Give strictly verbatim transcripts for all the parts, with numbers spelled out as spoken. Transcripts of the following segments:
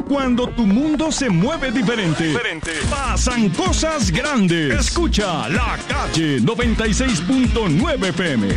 Cuando tu mundo se mueve diferente, diferente, pasan cosas grandes. Escucha La Calle noventa y seis punto nueve F M.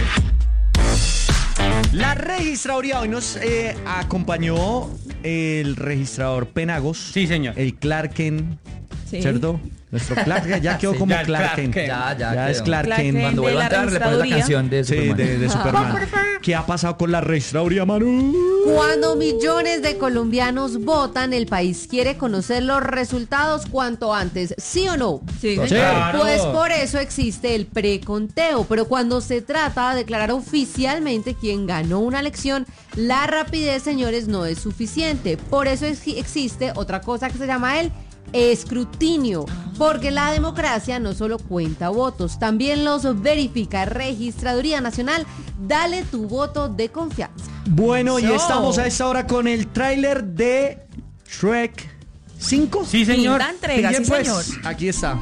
La registraduría hoy nos eh, acompañó el registrador Penagos. Sí, señor. El Clark Kent, Sí. ¿cierto? Nuestro Clark Kent ya quedó Sí, como ya el Clark Clark Kent. Kent. Ya, ya, Ya quedó. es Clark Clark Kent. Kent. Cuando de vuelva a la entrar, le pones la registraduría. canción de Sí, Superman. de, de Superman. ¿Qué ha pasado con la registraduría, Manu? Cuando millones de colombianos votan, el país quiere conocer los resultados cuanto antes, ¿sí o no? Sí, Sí. Claro. Pues por eso existe el preconteo, pero cuando se trata de declarar oficialmente quién ganó una elección, la rapidez, señores, no es suficiente. Por eso ex- existe otra cosa que se llama el escrutinio, porque la democracia no solo cuenta votos, también los verifica. Registraduría Nacional, dale tu voto de confianza. Bueno, y So. estamos a esta hora con el tráiler de Shrek cinco. Sí, señor. Linda entrega, Bien, sí, pues, señor. aquí está.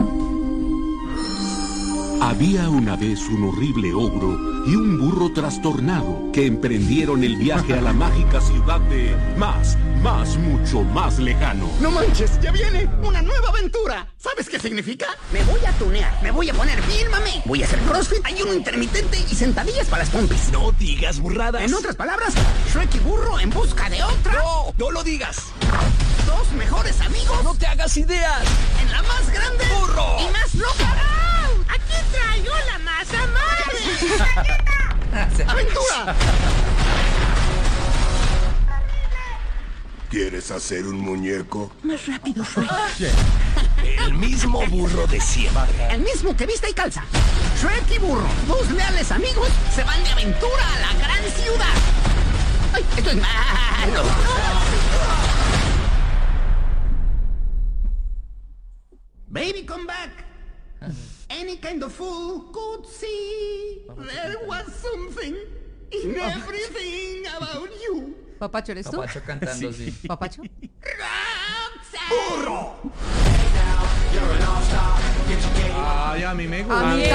Había una vez un horrible ogro y un burro trastornado que emprendieron el viaje a la mágica ciudad de más, más, mucho más lejano. No manches, ya viene una nueva aventura. ¿Sabes qué significa? Me voy a tunear, me voy a poner bien mamé. Voy a hacer crossfit, ayuno intermitente y sentadillas para las pompis. No digas burradas. En otras palabras, Shrek y Burro en busca de otra. No, no lo digas. Dos mejores amigos No te hagas ideas. en la más grande ¡Burro! y más loca. Aquí traigo la masa madre. ¡Aventura! ¿Quieres hacer un muñeco? Más rápido, Shrek. El mismo burro de siempre. El mismo que vista y calza. Shrek y Burro, dos leales amigos, se van de aventura a la gran ciudad. ¡Ay, esto es malo! Baby, come back. Any kind of fool could see there was something in everything about you. Papacho, ¿eres tú? Papacho cantando, sí. Papacho. ¡Burro! Ay, a mí me A mí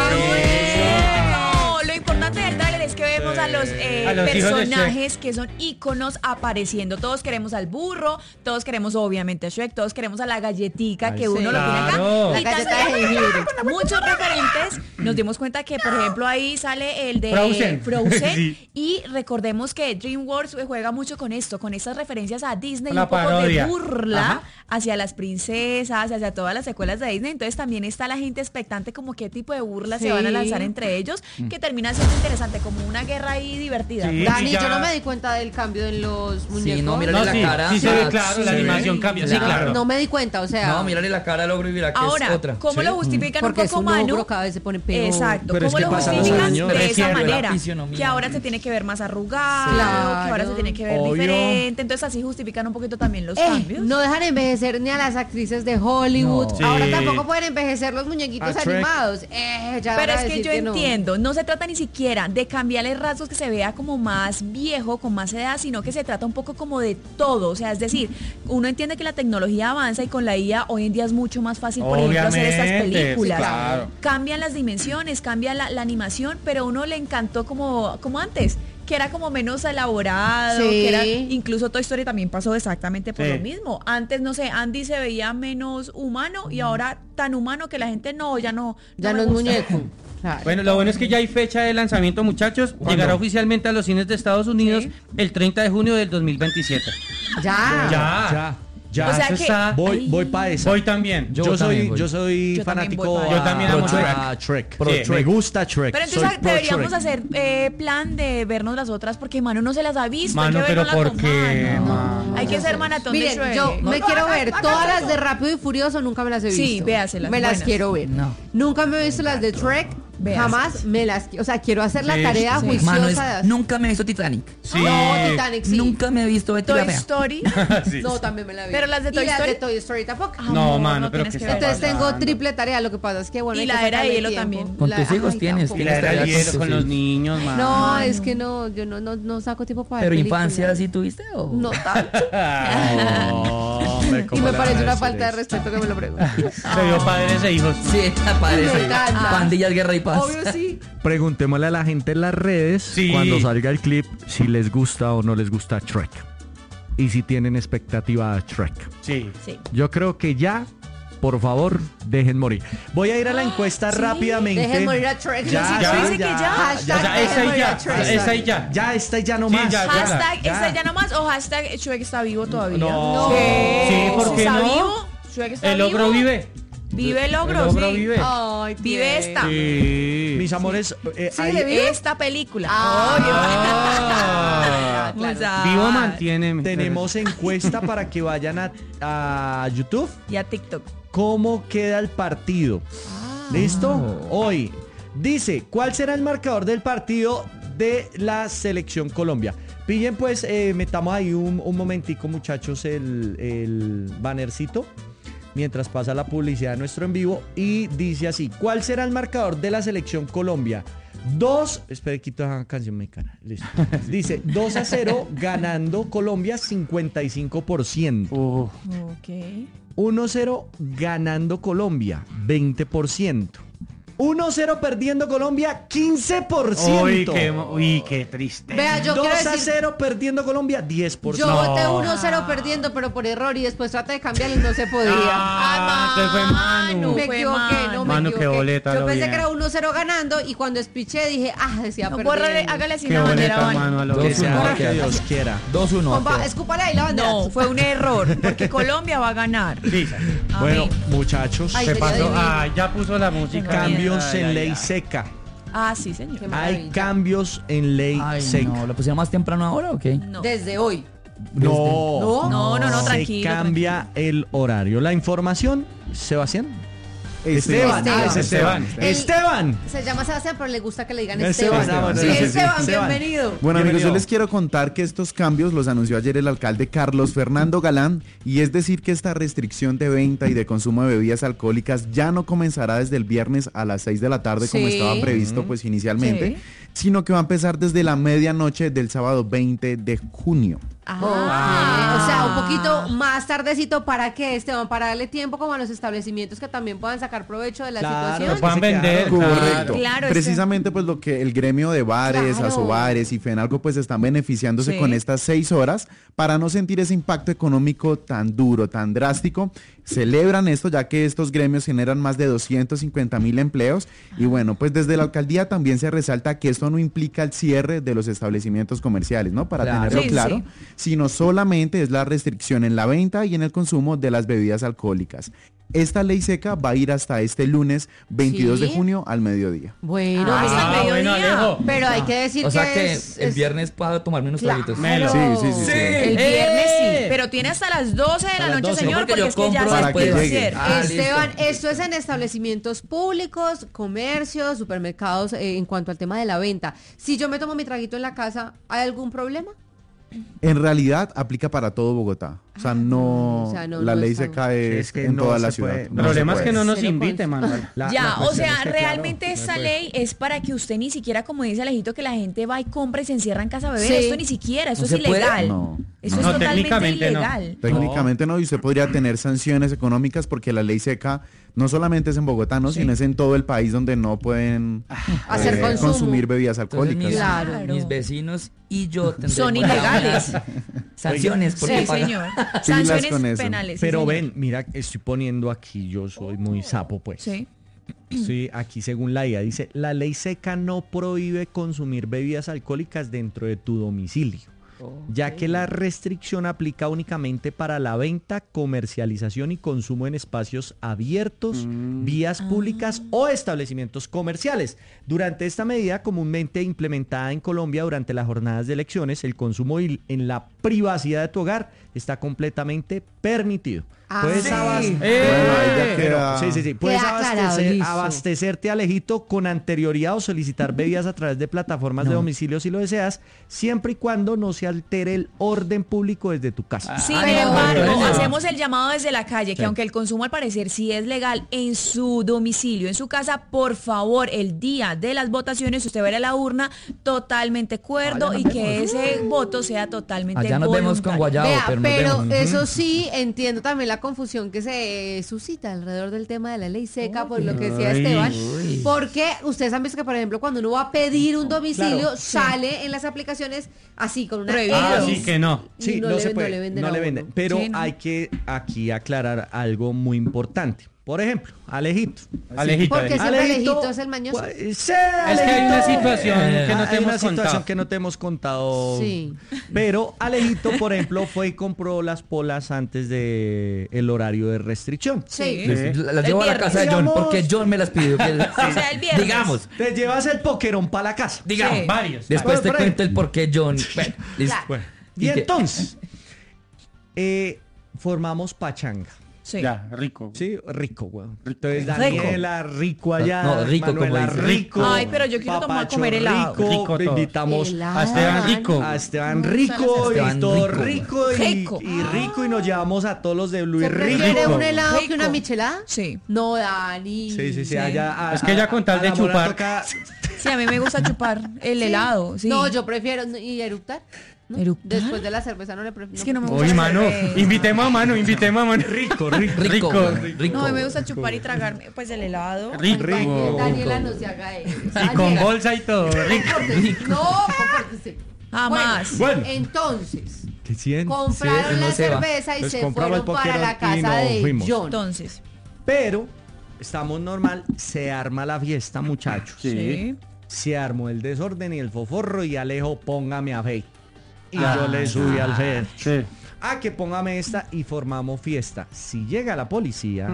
No, lo importante del tráiler es que vemos a los, eh, A los hijos de personajes que son íconos apareciendo. Todos queremos al burro, todos queremos obviamente a Shrek, todos queremos a la galletica Ay, que uno sí. lo tiene acá. Claro. La Y galleta también de jengibre. muchos referentes. Nos dimos cuenta que, por ejemplo, ahí sale el de Frozen. Frozen. Sí. Y recordemos que DreamWorks juega mucho con esto, con estas referencias a Disney, La un poco parodia. de burla Ajá. hacia las princesas, hacia todas las secuelas de Disney. Entonces también está la gente expectante como qué tipo de burlas Sí. se van a lanzar entre ellos, que termina siendo interesante, como una guerra ahí divertida. Sí. Dani, ya- yo no me di cuenta del cambio en los muñecos. Sí, no, mírale No, la sí, cara. sí se ve Ah, claro, la se ve. animación cambia, sí, claro. No me di cuenta, o sea. No, mírale la cara al ogro y mira que Ahora, es otra. ¿cómo Sí. lo justifican porque un es poco, un Manu? ogro, cada vez se pone peor. Exacto, Pero es ¿cómo que lo pasan los justifican años. de esa Prefiero la manera? fisionomía. Que ahora se tiene que ver más arrugado, Claro. que ahora se tiene que ver Obvio. diferente. Entonces así justifican un poquito también los Eh, cambios. no dejan envejecer ni a las actrices de Hollywood. No. Sí. Ahora tampoco pueden envejecer los muñequitos A Shrek. animados. Eh, ya Pero van a es que decir yo no. entiendo, no se trata ni siquiera de cambiarle rasgos que se vea como más viejo, con más edad, sino que se trata un poco como de todo. O sea, es decir, uno entiende que la tecnología avanza y con la I A hoy en día es mucho más fácil, por ejemplo, hacer estas Obviamente, películas. sí, claro. Cambian las dimensiones, cambia la, la animación, pero a uno le encantó como, como antes, que era como menos elaborado, Sí. que era, incluso Toy Story también pasó exactamente por Sí. lo mismo. Antes, no sé, Andy se veía menos humano y ahora tan humano que la gente no, ya no. Ya me no es gusta. muñeco. Claro. Bueno, lo bueno es que ya hay fecha de lanzamiento, muchachos. Llegará oficialmente a los cines de Estados Unidos Sí. el treinta de junio del dos mil veintisiete. Ya. Ya. Ya, ya. O sea eso que- está- voy, Ay. voy para esa. Voy también. Yo, Yo soy, también voy. yo soy Yo también fanático voy para a, allá. Yo también amo pro Shrek. a Shrek. Pro Sí, Shrek. me gusta Shrek. Pero Soy entonces pro deberíamos Shrek. hacer eh, plan de vernos las otras porque Manu no se las ha visto. Mano, hay que pero vernoslas ¿por con qué, Manu. mano? Hay que hacer maratón de Miren, Shrek. yo me quiero ver todas las de Rápido y Furioso, nunca me las he visto. Sí, véaselas, Me las buenas. quiero ver. No. Nunca me he visto las de Shrek. Véaselas. Jamás me las, o sea, quiero hacer la Sí, tarea sí. juiciosa Mano, es- de hacer. nunca me he visto Titanic. Sí. No, Titanic sí. Nunca me he visto Betty Toy la Fea. Story. Sí. No, también me la vi. Pero las de Toy y las Story- de Toy Story tampoco. No, Amor, mano, pero tienes que que está ver. Entonces tengo pasando? triple tarea, lo que pasa es que bueno, Y hay la que era de sacarle hielo tiempo. también. Con La- tus hijos ay, tienes, tampoco. Y tienes la era tareas de hielo con con tus los hijos. niños, mano. No, es que no, yo no, no, no saco tiempo para ver Pero películas. infancia sí tuviste o No tanto. No, hombre, Y ¿cómo me le parece van a una decir falta de eso? respeto que me lo pregunten. Se vio padres e hijos. Sí, está padre. Me sí. encanta. Pandillas, guerra y paz. Obvio sí. Preguntémosle a la gente en las redes Sí. cuando salga el clip si les gusta o no les gusta Shrek. y si tienen expectativa a Shrek. Sí. Sí. Yo creo que ya, por favor, dejen morir. Voy a ir a la encuesta ¿sí? rápidamente. Dejen morir a Shrek. Ya, Sí, ya, dice que ya. Hashtag O sea, dejen esa y morir ya. a Shrek. Esa y ya. Ya, esta ya no Sí, más. ya, ya. Hashtag Ya. está ya nomás o hashtag Shrek está vivo todavía. No. ¿Qué? Sí, ¿por qué ¿Está no? vivo? Shrek está El ogro vivo. vive. Vive el ogro, El ogro sí. vive. Ay, Vive tierno. esta. Sí. Mis amores, eh, Sí, hay- ¿le vive? Esta película. Ah. Obvio. O sea, Vivo mantiene. tenemos encuesta para que vayan a, a YouTube. Y a TikTok. ¿Cómo queda el partido? ¿Listo? Hoy dice, ¿cuál será el marcador del partido de la selección Colombia? Pillen pues, eh, metamos ahí un, un momentico, muchachos, el, el bannercito mientras pasa la publicidad de nuestro en vivo, y dice así: ¿cuál será el marcador de la selección Colombia? Dos, espera, quito esa canción mexicana. Listo. Dice dos a cero ganando Colombia cincuenta y cinco por ciento. Uh, Ok. uno cero ganando Colombia veinte por ciento. uno cero perdiendo Colombia quince por ciento. uy, qué, uy, qué triste. Vea, yo quiero dos a decir, cero perdiendo Colombia diez por ciento. yo No. voté uno cero perdiendo, pero por error, y después traté de cambiar y no se podía. Ah, que fue Manu. me fue equivoqué, no me Manu, qué equivoqué. boleta, Yo lo pensé bien. que era uno cero ganando, y cuando espiché dije, ah, decía No, perdiendo. bórrale, hágale así Qué una bandera, boleta, Vani. mano, a lo Que bien. sea lo Correcto. que Dios quiera. dos uno. Compa, escúpale ahí la bandera. No, fue un error, porque Colombia va a ganar. Sí. Amén. Bueno, muchachos, Ay, ¿Qué sería pasó? divino. Ah, ya puso la música. cambios Ay, en ay, ley ay. seca. Ah, sí, señor. Qué Hay maravilla. cambios en ley Ay, seca. no, ¿lo pusieron más temprano ahora o qué? No. Desde hoy. No, ¿No? No, no, no, se tranquilo. cambia el horario. La información, Sebastián. Esteban. Ah, es Esteban. Esteban. Esteban. Se llama Sebastián, pero le gusta que le digan Esteban, Esteban. ah, bueno, Sí, sí, sí, sí. Esteban, Esteban. bienvenido. Bueno, amigos, Bienvenido. yo les quiero contar que estos cambios los anunció ayer el alcalde Carlos Fernando Galán, y es decir que esta restricción de venta y de consumo de bebidas alcohólicas ya no comenzará desde el viernes a las seis de la tarde como Sí. estaba previsto pues inicialmente, Sí. sino que va a empezar desde la medianoche del sábado veinte de junio. Ah, o sea, un poquito más tardecito. ¿Para qué, Esteban? Para darle tiempo como a los establecimientos que también puedan sacar provecho de la Claro, situación. Lo puedan se vender. quedaron. claro. Correcto. Claro, es Precisamente pues lo que el gremio de bares, Claro. asobares y Fenalco pues están beneficiándose Sí. con estas seis horas para no sentir ese impacto económico tan duro, tan drástico. Celebran esto ya que estos gremios generan más de doscientos cincuenta mil empleos, y bueno, pues desde la alcaldía también se resalta que esto no implica el cierre de los establecimientos comerciales, ¿no? Para Claro. tenerlo Sí, claro, sí. sino solamente es la restricción en la venta y en el consumo de las bebidas alcohólicas. Esta ley seca va a ir hasta este lunes veintidós de Sí. junio al mediodía. Bueno, Ah, mira, hasta el Ah, bueno, mediodía. Alejo. pero hay que decir O sea que, que es, el es- viernes puedo tomarme unos Claro. traguitos. Melo. Sí, sí, sí, sí. El viernes sí, pero tiene hasta las doce de Hasta la las noche, doce. señor, Porque porque yo es que ya compro se para que puede llegue. hacer. Ah, Esteban, listo. esto es en establecimientos públicos, comercios, supermercados, eh, en cuanto al tema de la venta. Si yo me tomo mi traguito en la casa, ¿hay algún problema? En realidad aplica para todo Bogotá. O sea, no, o sea, no- la no ley está- seca es, Es que en no toda se la ciudad. puede. El No problema se es que puede. no nos Cero invite, consumo. Manuel. La- Ya, la o cuestión sea, es que, claro, realmente esta no se ley es para que usted ni siquiera, como dice Alejito, que la gente va y compra y se encierra en casa a beber. Sí. Esto ni siquiera, eso ¿No es se puede? ilegal. No, Eso no. es No, totalmente técnicamente no. ilegal. Técnicamente no, y usted podría tener sanciones económicas porque la ley seca no solamente es en Bogotá, ¿no? Sí. sino es en todo el país donde no pueden Hacer eh, consumo. consumir bebidas Entonces, alcohólicas. mis, Claro. mis vecinos y yo tendremos Son ilegales. sanciones porque Sí, pagan. señor. Pilas Sanciones con eso. penales. sí, Pero señor. ven, mira, estoy poniendo aquí, yo soy muy sapo, pues. Sí. Sí, aquí según la I A dice, la ley seca no prohíbe consumir bebidas alcohólicas dentro de tu domicilio, ya que la restricción aplica únicamente para la venta, comercialización y consumo en espacios abiertos, vías públicas o establecimientos comerciales. Durante esta medida comúnmente implementada en Colombia durante las jornadas de elecciones, el consumo il- en la privacidad de tu hogar está completamente permitido. Ah, Puedes sí. abas- Eh. Bueno, ahí ya Pero, queda- sí, sí, sí. Puedes Queda abastecer- aclaradísimo. abastecerte, Alejito, con anterioridad o solicitar bebidas a través de plataformas de domicilio si lo deseas, siempre y cuando no se altere el orden público desde tu casa. Sin Ah, no, embargo, bueno. hacemos el llamado desde la calle, que aunque el consumo al parecer sí es legal en su domicilio, en su casa, por favor, el día de las votaciones usted va a ir a la urna totalmente cuerdo Allá y nos que vemos. ese voto sea totalmente Allá nos vemos con voluntario. Guayabo, Vea, pero nos pero vemos. eso sí, entiendo también la confusión que se suscita alrededor del tema de la ley seca, por lo que decía Ay. Esteban, Uy. porque ustedes han visto que, por ejemplo, cuando uno va a pedir un domicilio, Claro. sale en las aplicaciones así, con una prohibido. Ah, sí que no. Sí, Y no no, le se ven- puede, no le venden no a le uno. venden. Pero Sí, no. hay que aquí aclarar algo muy importante. Por ejemplo, Alejito. Alejito. Porque Alejito. siempre Alejito, Alejito es el mañoso. pues, sí, Es que hay una Alejito. situación que no Hay te una hemos situación contado. que no te hemos contado. Sí. Pero Alejito, por ejemplo, fue y compró las polas antes de el horario de restricción. Sí. Les- Las El llevo a la viernes. casa de John Digamos- porque John me las pidió. que- O sea, el viernes. Digamos, Te llevas el pokerón para la casa. digamos. Sí. Varios. Después Bueno, te por ahí. cuento el por qué John. Bueno, listo. Claro. Bueno, ¿Y y qué? entonces eh, formamos pachanga. Sí. Ya, rico. Sí, rico, weón. Entonces Rico. Daniela, rico allá. No, rico, como Manuela, dice. rico. Ay, pero yo quiero tomar- Papacho, comer helado. Rico, Rico le todo. invitamos Helado. A Esteban Rico. a Esteban Mm, Rico Esteban y todo Rico. rico y, Rico. y rico y nos llevamos a todos los de Blue y ¿Se prefiere rico. un helado que una Rico. michelada? Sí. No, Dani. Sí, sí, sí, Sí. allá a- Es que ya con tal a de la mona chupar. toca- Sí, a mí me gusta chupar el Sí. helado. Sí. No, yo prefiero. ¿Y eructar? ¿No? ¿Eructar? Después de la cerveza no le prefiero. Es que no me gusta. Uy, la mano. cerveza. Invitemos a mano, invitemos a mano. rico, rico. Rico, Rico. rico. No, a mí me gusta chupar y tragarme pues el helado. Rico. Daniela, Daniela, no se haga eso. Y con Daniela, bolsa y todo. Rico. compórtese. No, compórtese. Jamás. Bueno. Entonces, ¿Qué cien? compraron Sí, no la se va. cerveza y Entonces se compramos fueron el para la Pokémon y casa nos de fuimos. John. Entonces. Pero estamos normal, se arma la fiesta, muchachos. Sí. Se armó el desorden y el foforro y Alejo, póngame a fe. Y Ah. yo le subí al fe. Sí. Ah, que póngame esta y formamos fiesta. Si llega la policía,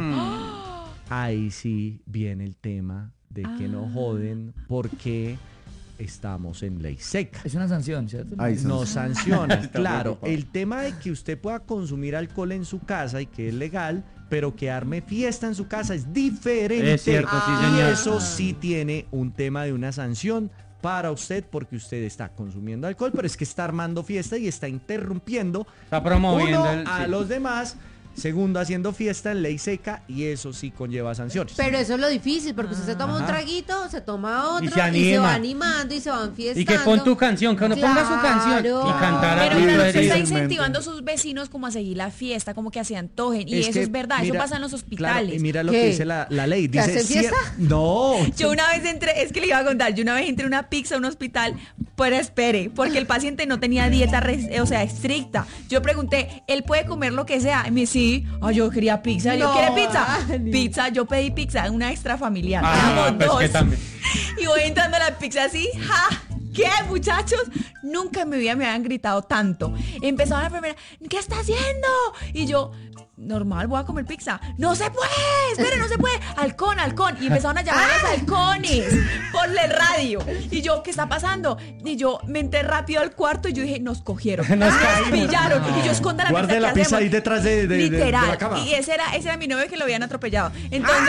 ahí sí viene el tema de que no joden porque estamos en ley seca. Es una sanción, ¿cierto? Ay, son- Nos sancionan, Está claro. preocupado. El tema de que usted pueda consumir alcohol en su casa y que es legal, pero que arme fiesta en su casa es diferente. Es cierto, sí, Y señor. eso sí tiene un tema de una sanción para usted porque usted está consumiendo alcohol, pero es que está armando fiesta y está interrumpiendo Está promoviendo uno el- a sí. los demás. Segundo, haciendo fiesta en ley seca y eso sí conlleva sanciones. Pero eso es lo difícil, porque usted se toma un Ajá. traguito, se toma otro, Y y se se, anima. va animando y se van fiestando. Y que pon tu canción, que uno ponga su canción Claro. y cantar Pero a claro, grito usted está herido. incentivando a sus vecinos como a seguir la fiesta, como que se antojen. Y eso que, es verdad, mira, eso pasa en los claro, hospitales. y mira lo ¿Qué? que dice la, la ley. ¿Que Dice, hacen si- fiesta? No. Yo una vez entré, es que le iba a contar, yo una vez entré a una pizza a un hospital, pero espere, porque el paciente no tenía dieta, res- o sea, estricta. Yo pregunté, ¿él puede comer lo que sea? Y me dice, sí, ah, yo quería pizza. Yo, No, ¿quiere pizza? Dani. Pizza, yo pedí pizza, una extra familiar. Ah, Éramos pues dos. que también. Y voy entrando a la pizza así, ¡ja! ¿Qué, muchachos? Nunca en mi vida me habían gritado tanto. Empezaba la enfermera, ¿qué está haciendo? Y yo, normal, voy a comer pizza. ¡No se puede! ¡Espere, no se puede! ¡Halcón, halcón! Y empezaron a llamar a los halcones por el radio. Y yo, ¿qué está pasando? Y yo me entré rápido al cuarto y yo dije, nos cogieron. Nos, pillaron. Y yo, esconda la Guarde pizza. la ¿qué pizza hacemos? ahí detrás de, de- de- de Literal. la cama. Y ese era, ese era mi novio que lo habían atropellado. Entonces,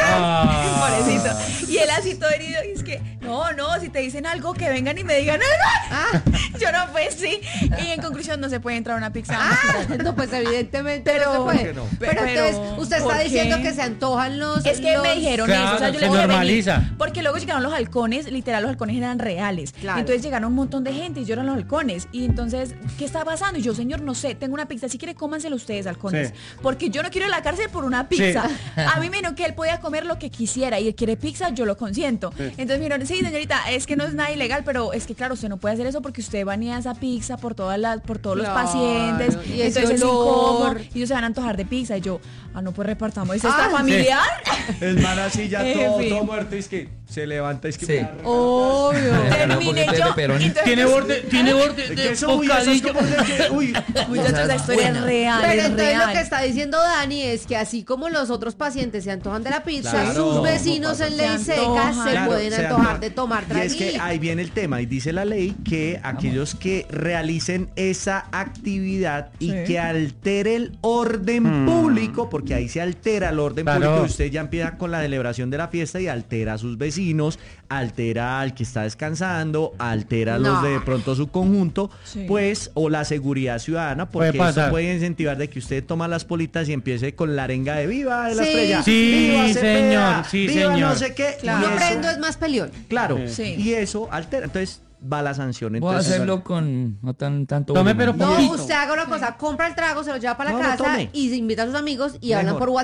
Ah. pobrecito. Y él así todo herido. Y es que, no, no, si te dicen algo, que vengan y me digan algo. Yo no, pues sí. Y en conclusión, no se puede entrar a una pizza. Ah, no, pues evidentemente Pero- no se puede. ¿por qué no? Pero, Pero, entonces, usted está ¿por qué? diciendo que se antojan los. Es que los- me dijeron Claro, eso, o sea, yo se les dije, normaliza. vení, porque luego llegaron los halcones, literal, los halcones eran reales. Claro. Entonces llegaron un montón de gente y yo eran los halcones. Y entonces, ¿qué está pasando? Y yo, señor, no sé, tengo una pizza, si quiere cómanselo ustedes, halcones. Sí. Porque yo no quiero ir a la cárcel por una pizza. A mí me dijeron que él podía comer lo que quisiera y él quiere pizza, yo lo consiento. Entonces me dijeron, sí, señorita, es que no es nada ilegal, pero es que claro, usted no puede hacer eso porque usted banea esa pizza por todas las, por todos Claro, los pacientes. y ese entonces es olor. incómodo y ellos se van a antojar de pizza. Y yo, ah, no, pues repartamos. ¿Es esta Ah, sí. familiar? El man así ya En todo, fin. todo muerto. Es que se levanta. Es que Sí. me da- Obvio. Terminé poquito de yo. pepperoni. entonces- Tiene borde, tiene borde Es de que eso, uy, eso es bocadillo. como de que, uy, Muchachos, esa historia es Buena. real, Pero es entonces real. lo que está diciendo Dani es que así como los otros pacientes se antojan de la pizza, Claro. sus vecinos en ley Se seca antojan. se Claro, pueden se antojar antojan. de tomar Y es que traguito. ahí viene el tema y dice la ley que aquellos que realicen esa actividad y Sí. que altere el orden público, porque ahí se altera el orden Claro. público, usted ya empieza con la celebración de la fiesta y altera a sus vecinos, altera al que está descansando, altera a los No. de pronto su conjunto, Sí. pues, o la seguridad ciudadana, porque Puede eso pasar. puede incentivar de que usted toma las politas y empiece con la arenga de viva de la Sí. estrella. Sí, viva Cepeda, señor, sí, viva señor. no sé qué. Claro. y Yo eso- prendo es más peleón. Claro, Sí. y eso altera. Entonces va la sanción. Voy a Entonces, hacerlo con no tan tanto. Tome, volumen. pero No, Poquito. usted haga una cosa, compra el trago, se lo lleva para la No, no casa tome. y se invita a sus amigos y hablan Mejor. por WhatsApp.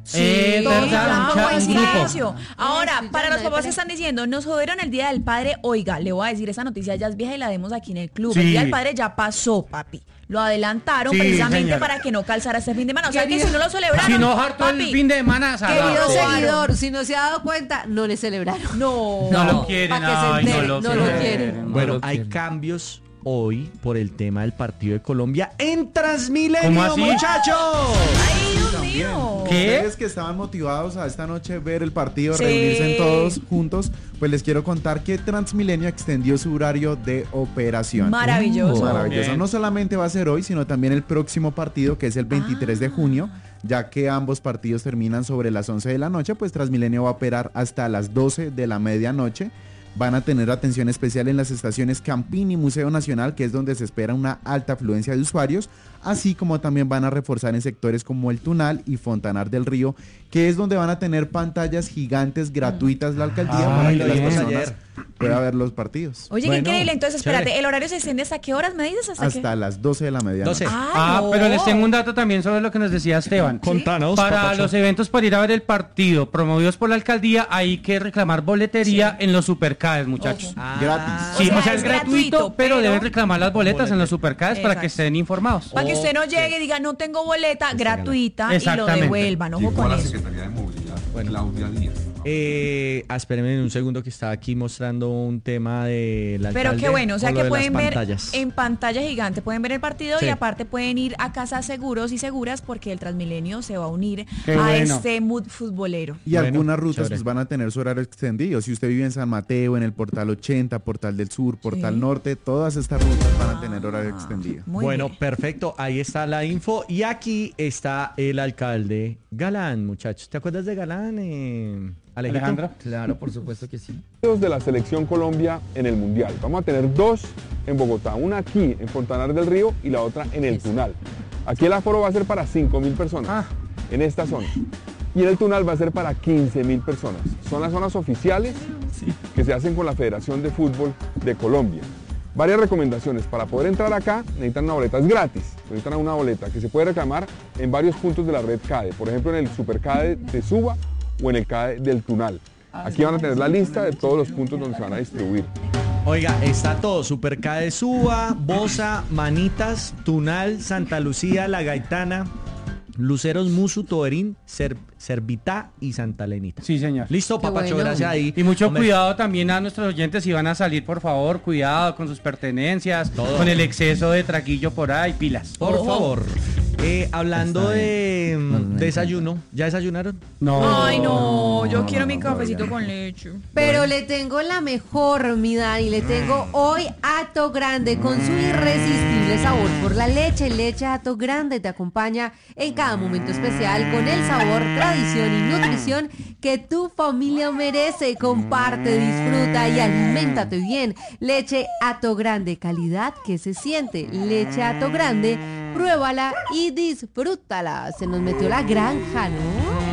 Sí, Eh, todos verdad, llaman un cha- buen un grupo. silencio. Ahora, Ay, sí, para ya los nadie papás pelea. están diciendo, nos jodieron el Día del Padre. Oiga, le voy a decir, esa noticia ya es vieja y la demos aquí en el club. El Sí. Día del Padre ya pasó, papi. Lo adelantaron Sí, precisamente señora. para que no calzara este fin de semana. O sea, que Querido- si no lo celebraron, Si no harto el papi, fin de semana, Querido salado. Claro. seguidor, si no se ha dado cuenta, no le celebraron. No. No lo quieren, Pa' que se ay, entere, no lo no lo quieren. quieren. no Bueno, lo hay quieren. cambios hoy por el tema del partido de Colombia en Transmilenio, ¿Cómo así? muchachos. Ay, Dios También. mío. ¿Qué? Ustedes que estaban motivados a esta noche ver el partido, Sí. reunirse en todos juntos, pues les quiero contar que Transmilenio extendió su horario de operación. Maravilloso. Maravilloso. Bien. No solamente va a ser hoy, sino también el próximo partido, que es el veintitrés de junio, ya que ambos partidos terminan sobre las once de la noche, pues Transmilenio va a operar hasta las doce de la medianoche. Van a tener atención especial en las estaciones Campín y Museo Nacional, que es donde se espera una alta afluencia de usuarios, así como también van a reforzar en sectores como el Tunal y Fontanar del Río, que es donde van a tener pantallas gigantes gratuitas la alcaldía Ah, para ay, que las bien. personas Ayer. puedan ver los partidos. Oye, Bueno, qué increíble. Entonces, espérate, chévere. ¿el horario se extiende hasta qué horas me dices? ¿Hasta, Hasta qué? las doce de la medianoche. doce. Ah, no. pero les tengo un dato también sobre lo que nos decía Esteban. Contanos, Para papacho. los eventos para ir a ver el partido promovidos por la alcaldía hay que reclamar boletería en los supercades, muchachos. Ojo. Ah, Gratis. Sí, O o sea, sea, es es gratuito, gratuito, pero, pero- deben reclamar las boletas en los Bolete. supercades para que Exacto. estén informados. Para que usted no Ok. llegue y diga, no tengo boleta, gratuita, y lo Exactamente. devuelvan. Ojo Llegó a con la eso. Secretaría de Movilidad, Bueno. Claudia Díaz. Eh, ah, espérenme un segundo que estaba aquí mostrando un tema de la Pero qué bueno, o sea lo que de las pueden ver pantallas. en pantalla gigante, pueden ver el partido Sí. y aparte pueden ir a casa seguros y seguras porque el Transmilenio se va a unir Qué a bueno. este mood futbolero. Y Bueno, algunas rutas chévere. pues van a tener su horario extendido. Si usted vive en San Mateo, en el Portal ochenta, Portal del Sur, Portal Sí. Norte, todas estas rutas van a tener horario extendido. Muy Bueno, bien. perfecto, ahí está la info y aquí está el alcalde Galán, muchachos. ¿Te acuerdas de Galán, eh, Alejito? Alejandro. Claro, por supuesto que sí. De la selección Colombia en el Mundial. Vamos a tener dos en Bogotá, una aquí en Fontanar del Río y la otra en el Tunal. Aquí el aforo va a ser para cinco mil personas Ah. en esta zona. Y en el Tunal va a ser para quince mil personas. Son las zonas oficiales que se hacen con la Federación de Fútbol de Colombia. Varias recomendaciones. Para poder entrar acá necesitan una boleta, es gratis. Necesitan una boleta que se puede reclamar en varios puntos de la red CADE. Por ejemplo, en el Supercade de Suba o en el CADE del Tunal. Aquí van a tener la lista de todos los puntos donde se van a distribuir. Oiga, está todo, Supercade Suba, Bosa, Manitas, Tunal, Santa Lucía, La Gaitana, Luceros, Musu, Toberín, Cer- Servitá y Santa Lenita. Sí, señor. Listo, Qué papacho, bueno. gracias ahí. Y mucho Hombre, cuidado también a nuestros oyentes si van a salir, por favor, cuidado con sus pertenencias, Todo. con el exceso de traquillo por ahí, pilas. Por Ojo. favor. Eh, hablando Está de bien. No, no, no. desayuno, ¿ya desayunaron? No. Ay, no, yo no, quiero no, mi no, cafecito todavía no. con leche. Pero le tengo la mejor, mi Dani. Le tengo hoy Hato Grande con su irresistible sabor por la leche. Leche Hato Grande te acompaña en cada momento especial con el sabor, tradición y nutrición que tu familia merece. Comparte, disfruta y aliméntate bien. Leche Hato Grande, calidad que se siente. Leche Hato Grande, pruébala y disfrútala. Se nos metió la granja, ¿no?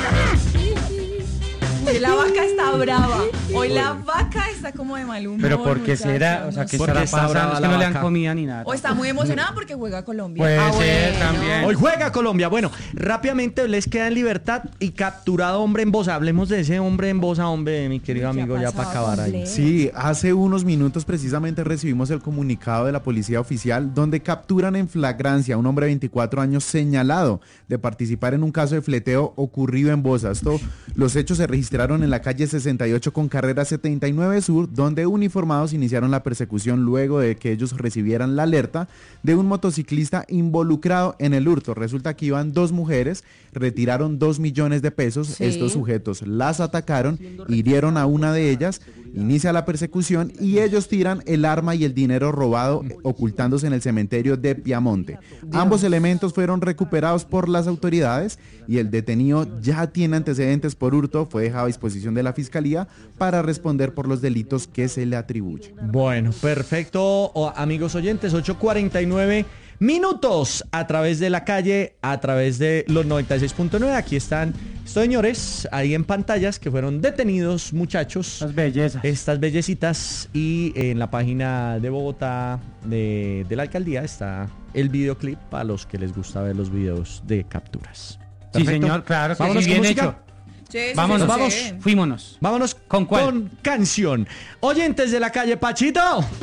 Hoy la vaca está brava. Hoy la vaca está como de mal humor. Pero ¿por qué muchachos, será? O sea, no ¿qué sé. Porque estará está pasando? brava Es que la no le dan vaca. comida ni nada. O está muy emocionada porque juega Colombia. Puede Ah, ser bueno. también. Hoy juega Colombia. Bueno, rápidamente les queda en libertad y capturado hombre en Bosa. Hablemos de ese hombre en Bosa, hombre, mi querido ¿Qué ha amigo, ya para pasado acabar con ahí. Ble? Sí, hace unos minutos precisamente recibimos el comunicado de la policía oficial donde capturan en flagrancia a un hombre de veinticuatro años señalado de participar en un caso de fleteo ocurrido en Bosa. Esto, los hechos se registraron en la calle sesenta y ocho con carrera setenta y nueve Sur, donde uniformados iniciaron la persecución luego de que ellos recibieran la alerta de un motociclista involucrado en el hurto. Resulta que iban dos mujeres, retiraron dos millones de pesos. Sí. Estos sujetos las atacaron, hirieron a una de ellas, inicia la persecución y ellos tiran el arma y el dinero robado eh, ocultándose en el cementerio de Piamonte. Ambos elementos fueron recuperados por las autoridades y el detenido ya tiene antecedentes por hurto, fue dejado a disposición de la fiscalía para responder por los delitos que se le atribuyen. Bueno, perfecto, o- amigos oyentes, ocho cuarenta y nueve minutos a través de la calle, a través de los noventa y seis punto nueve. Aquí están estos señores ahí en pantallas que fueron detenidos, muchachos. Las bellezas. Estas bellecitas, y en la página de Bogotá de, de la alcaldía está el videoclip para los que les gusta ver los videos de capturas. Sí, señor, claro que Vámonos sí, con bien música. hecho. Sí, sí, Vámonos, sí, vamos. sí. Fuímonos. Vámonos ¿Con cuál? con canción. Oyentes de la calle, Pachito.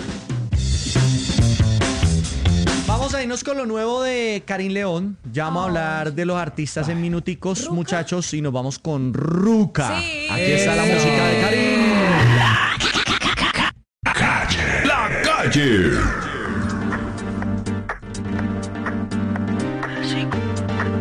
Vamos a irnos con lo nuevo de Karim León. Ya vamos a hablar de los artistas en minuticos, ¿Ruca? muchachos, y nos vamos con Ruca. Sí. Aquí está la Eso. música de Karim. La calle